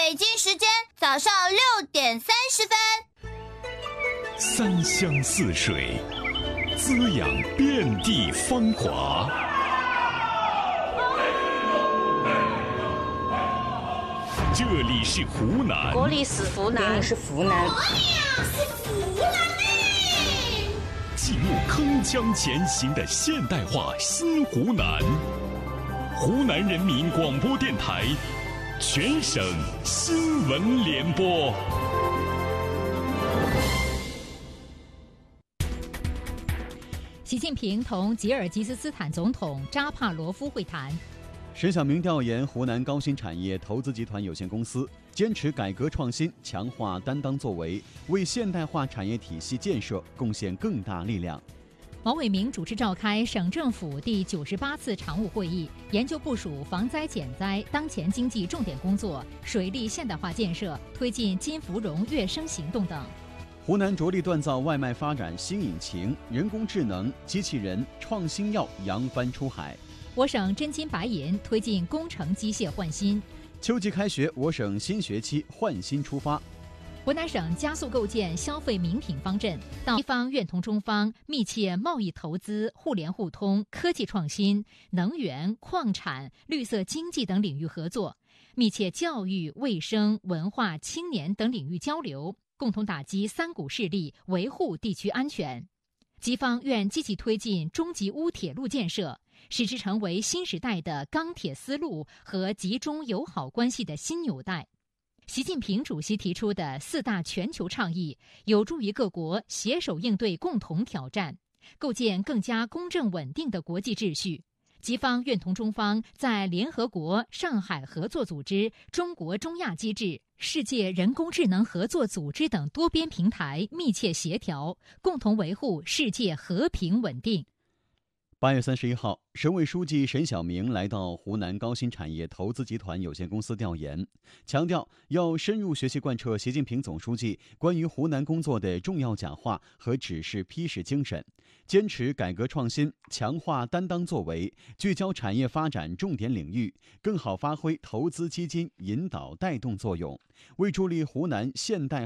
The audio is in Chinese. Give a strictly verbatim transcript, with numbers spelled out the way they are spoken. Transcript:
北京时间早上六点三十分。 三湘四水，滋养遍地芳华。这里是湖南， 国里是湖南， 这里是湖南， 是湖南嘞！ 记录铿锵前行的现代化新湖南。湖南人民广播电台全省新闻联播。 习近平同吉尔吉斯斯坦总统扎帕罗夫会谈。 十小明调研湖南高新产业投资集团有限公司坚持改革创新，强化担当作为，为现代化产业体系建设贡献更大力量。 毛伟明主持召开省政府第九十八次常务会议，研究部署防灾减灾当前经济重点工作、水利现代化建设、推进金芙蓉跃升行动等。 湖南着力锻造外卖发展新引擎，人工智能、机器人、创新药扬帆出海。 我省真金白银推进工程机械换新。 秋季开学，我省新学期换新出发。 湖南省加速构建消费名品方阵，到西方愿同中方密切贸易投资、互联互通、科技创新、能源、矿产、绿色经济等领域合作，密切教育、卫生、文化、青年等领域交流，共同打击三股势力，维护地区安全。吉方愿积极推进中吉乌铁路建设，使之成为新时代的钢铁丝路和吉中友好关系的新纽带。习近平主席提出的四大全球倡议，有助于各国携手应对共同挑战，构建更加公正稳定的国际秩序。吉方愿同中方在联合国上海合作组织、中国中亚机制、世界人工智能合作组织等多边平台密切协调，共同维护世界和平稳定。 八月三十一号，省委书记沈晓明来到湖南高新产业投资集团有限公司调研，强调要深入学习贯彻习近平总书记关于湖南工作的重要讲话和指示批示精神，坚持改革创新，强化担当作为，聚焦产业发展重点领域，更好发挥投资基金引导带动作用，为助力湖南现代